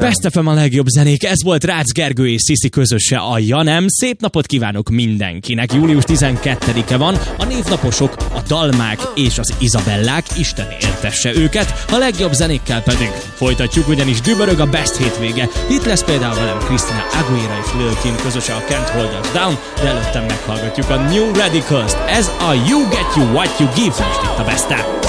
Best FM a legjobb zenék, ez volt Rácz Gergő és Sziszi közöse a Janem. Szép napot kívánok mindenkinek. Július 12-e van, a névnaposok, a Dalmák és az Izabellák, Isten éltesse őket. A legjobb zenékkel pedig folytatjuk, ugyanis dübörög a Best hétvége. Itt lesz például velem Christina Aguilera és Lil Kim közöse a Can't Hold Us Down, de előttem meghallgatjuk a New Radicals-t. Ez a You Get You What You Give, most itt a Best FM.